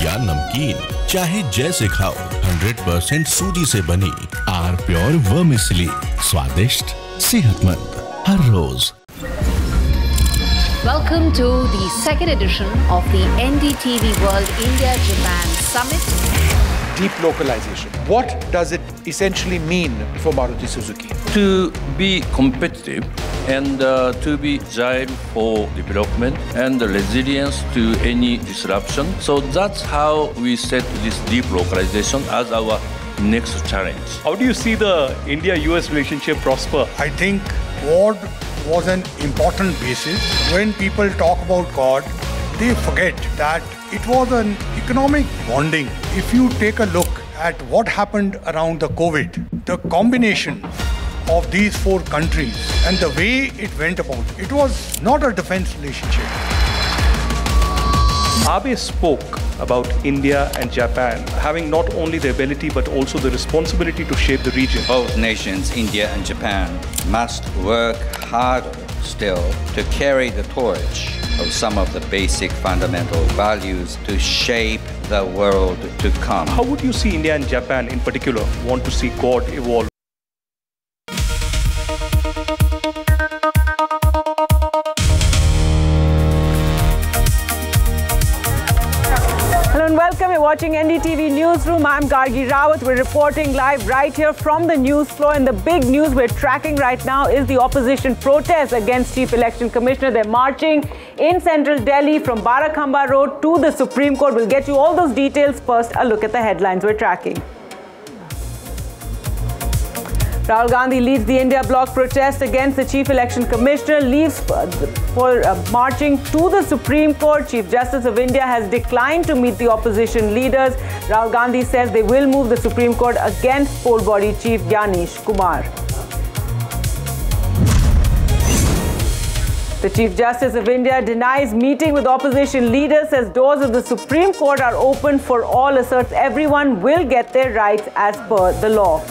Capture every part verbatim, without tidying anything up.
या नमकीन, चाहे जैसे खाओ, हंड्रेड परसेंट सूजी से बनी आर प्योर वर्मिसेली, स्वादिष्ट, सेहतमंद हर रोज। Welcome to the second edition of the N D T V World India Japan Summit. Deep localization. What does it essentially mean for Maruti Suzuki? To be competitive and uh, to be agile for development and resilience to any disruption. So that's how we set this deep localization as our next challenge. How do you see the India U S relationship prosper? I think Ford was an important basis. When people talk about God, they forget that it was an economic bonding. If you take a look at what happened around the COVID, the combination of these four countries and the way it went about, it was not a defense relationship. Abe spoke about India and Japan having not only the ability but also the responsibility to shape the region. Both nations, India and Japan, must work harder still to carry the torch of some of the basic fundamental values to shape the world to come. How would you see India and Japan in particular want to see God evolve? Welcome, you're watching N D T V Newsroom. I'm Gargi Rawat. We're reporting live right here from the news floor. And the big news we're tracking right now is the opposition protest against Chief Election Commissioner. They're marching in central Delhi from Barakhamba Road to the Supreme Court. We'll get you all those details. First, a look at the headlines we're tracking. Rahul Gandhi leads the India Bloc protest against the Chief Election Commissioner, leaves for uh, marching to the Supreme Court. Chief Justice of India has declined to meet the opposition leaders. Rahul Gandhi says they will move the Supreme Court against poll body chief Gyanesh Kumar. The Chief Justice of India denies meeting with opposition leaders, says doors of the Supreme Court are open for all, asserts everyone will get their rights as per the law.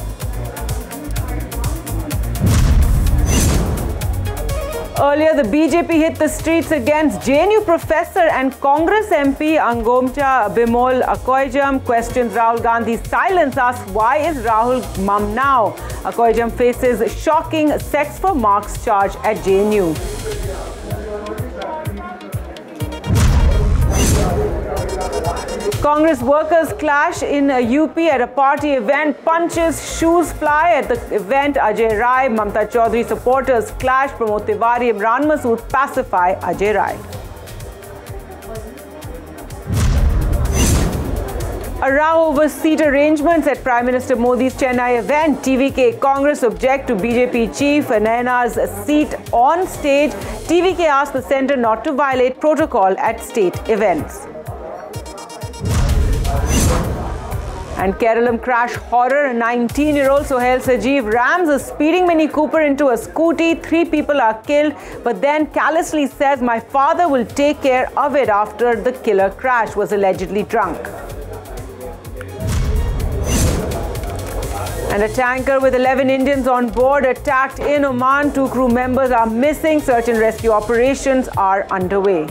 Earlier, the B J P hit the streets against J N U professor and Congress M P Angomcha Bimol Akoijam questions Rahul Gandhi's silence, asks why is Rahul mum now? Akoijam faces shocking sex for marks charge at J N U. Congress workers clash in U P at a party event. Punches, shoes fly at the event. Ajay Rai, Mamta Chaudhary supporters clash. Pramod Tiwari, Imran Masood pacify Ajay Rai. A row over seat arrangements at Prime Minister Modi's Chennai event. T V K Congress object to B J P chief Naina's seat on stage. T V K asked the centre not to violate protocol at state events. And Keralam crash horror. A nineteen-year-old Sohail Sajeev rams a speeding Mini Cooper into a scooty. Three people are killed, but then callously says, "My father will take care of it," after the killer crash was allegedly drunk. And a tanker with eleven Indians on board attacked in Oman. Two crew members are missing. Search and rescue operations are underway.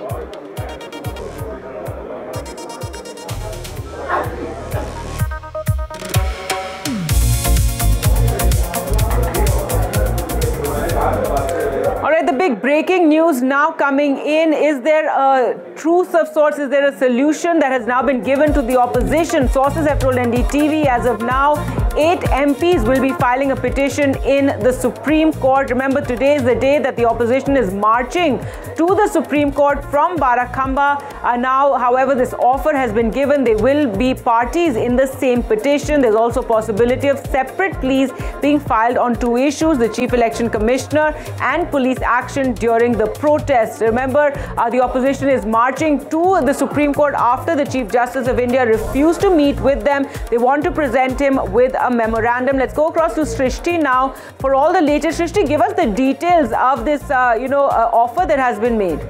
The big breaking news now coming in. Is there a truce of sorts? Is there a solution that has now been given to the opposition? Sources have told N D T V as of now, eight M Ps will be filing a petition in the Supreme Court. Remember, today is the day that the opposition is marching to the Supreme Court from Barakhamba. Uh, now, however, this offer has been given. They will be parties in the same petition. There's also possibility of separate pleas being filed on two issues: the Chief Election Commissioner and police action during the protest. Remember, uh, the opposition is marching to the Supreme Court after the Chief Justice of India refused to meet with them. They want to present him with a memorandum. Let's go across to Srishti now for all the latest. Srishti, give us the details of this, uh, you know, uh, offer that has been made.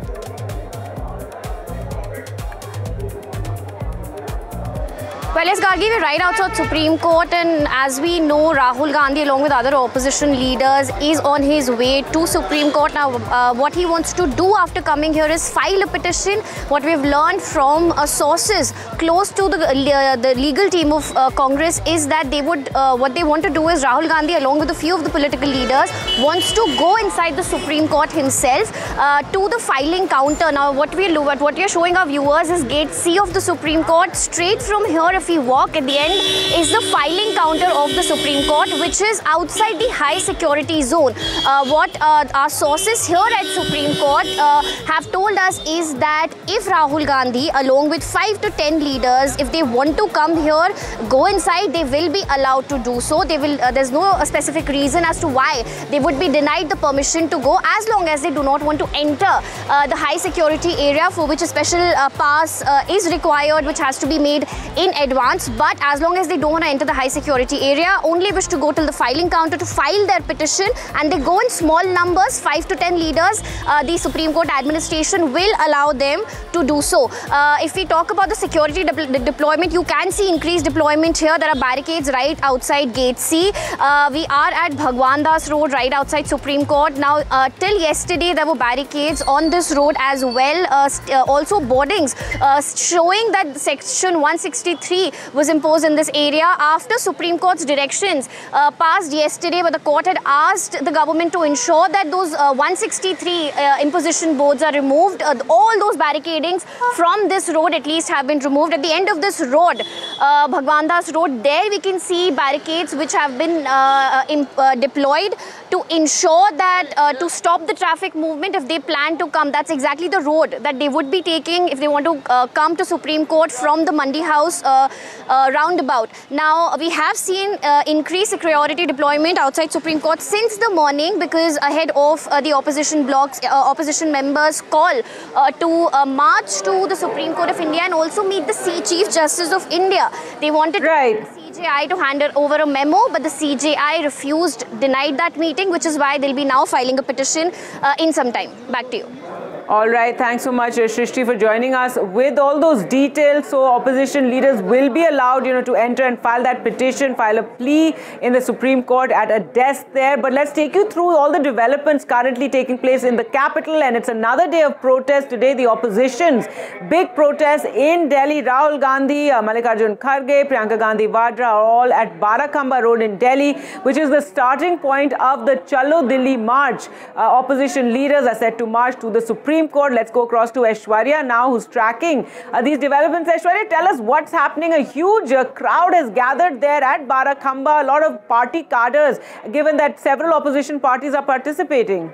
Well, yes, Gargi, we're right outside Supreme Court, and as we know, Rahul Gandhi, along with other opposition leaders, is on his way to Supreme Court. Now, uh, what he wants to do after coming here is file a petition. What we've learned from uh, sources close to the, uh, the legal team of uh, Congress is that they would, uh, what they want to do is Rahul Gandhi, along with a few of the political leaders, wants to go inside the Supreme Court himself uh, to the filing counter. Now, what we're, what we're showing our viewers is Gate C of the Supreme Court. Straight from here, if we walk at the end, is the filing counter of the Supreme Court, which is outside the high security zone. Uh, what uh, our sources here at Supreme Court uh, have told us is that if Rahul Gandhi, along with five to ten leaders, if they want to come here, go inside, they will be allowed to do so. They will. Uh, there's no uh, specific reason as to why they would be denied the permission to go, as long as they do not want to enter uh, the high security area, for which a special uh, pass uh, is required, which has to be made in advance. But as long as they don't want to enter the high security area, only wish to go till the filing counter to file their petition, and they go in small numbers, five to ten leaders, uh, the Supreme Court administration will allow them to do so. Uh, if we talk about the security de de deployment, you can see increased deployment here. There are barricades right outside Gate C. Uh, we are at Bhagwan Das Road, right outside Supreme Court. Now, uh, till yesterday, there were barricades on this road as well. Uh, uh, also, boardings uh, showing that Section one sixty-three was imposed in this area after Supreme Court's directions uh, passed yesterday, but the court had asked the government to ensure that those uh, one sixty-three uh, imposition boards are removed. Uh, all those barricadings from this road at least have been removed. At the end of this road, uh, Bhagwan Das Road, there we can see barricades which have been uh, imp uh, deployed to ensure that uh, to stop the traffic movement if they plan to come. That's exactly the road that they would be taking if they want to uh, come to Supreme Court from the Mandi House uh, uh, roundabout. Now, we have seen uh, increased security deployment outside Supreme Court since the morning, because ahead of uh, the opposition blocks, uh, opposition members' call uh, to uh, march to the Supreme Court of India and also meet the Chief Justice of India. They wanted right. the C J I to hand over a memo, but the C J I refused, denied that meeting, which is why they'll be now filing a petition uh, in some time. Back to you. All right, thanks so much, Shrishti, for joining us with all those details. So opposition leaders will be allowed, you know, to enter and file that petition, file a plea in the Supreme Court at a desk there. But let's take you through all the developments currently taking place in the capital. And it's another day of protest today. The opposition's big protest in Delhi. Rahul Gandhi, uh, Mallikarjun Kharge, Priyanka Gandhi Vadra are all at Barakhamba Road in Delhi, which is the starting point of the Chalo Delhi March. Uh, opposition leaders are set to march to the Supreme Court. Let's go across to Aishwarya now, who's tracking uh, these developments. Aishwarya, tell us what's happening. A huge uh, crowd has gathered there at Barakhamba, a lot of party cadres, given that several opposition parties are participating.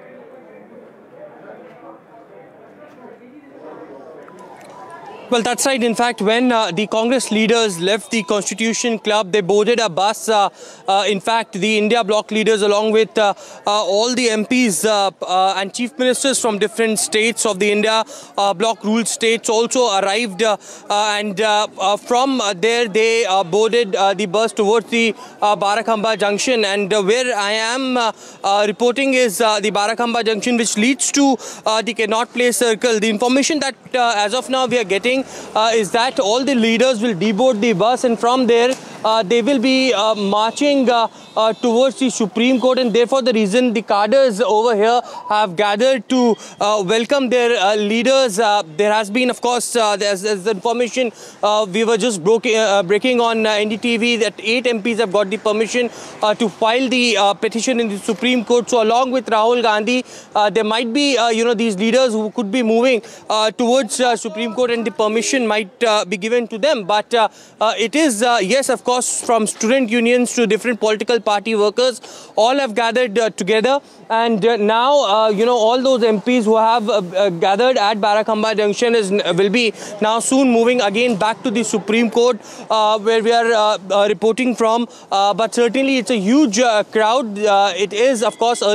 Well, that's right. In fact, when uh, the Congress leaders left the Constitution Club, they boarded a bus. Uh, uh, in fact, the India bloc leaders, along with uh, uh, all the M Ps uh, uh, and chief ministers from different states of the India uh, bloc ruled states, also arrived. Uh, uh, and uh, uh, from there, they uh, boarded uh, the bus towards the uh, Barakhamba Junction. And uh, where I am uh, uh, reporting is uh, the Barakhamba Junction, which leads to uh, the Connaught Place Circle. The information that uh, as of now we are getting Uh, is that all the leaders will deboard the bus, and from there uh, they will be uh, marching uh, uh, towards the Supreme Court, and therefore the reason the cadres over here have gathered to uh, welcome their uh, leaders. Uh, there has been, of course, uh, there's, there's the information uh, we were just broke, uh, breaking on uh, N D T V that eight M Ps have got the permission uh, to file the uh, petition in the Supreme Court. So along with Rahul Gandhi, uh, there might be, uh, you know, these leaders who could be moving uh, towards uh, Supreme Court, and the permission might uh, be given to them. But uh, uh, it is, uh, yes, of course, from student unions to different political party workers, all have gathered uh, together. And uh, now, uh, you know, all those M Ps who have uh, uh, gathered at Barakhamba Junction is, will be now soon moving again back to the Supreme Court, uh, where we are uh, uh, reporting from. Uh, but certainly it's a huge uh, crowd. Uh, it is, of course,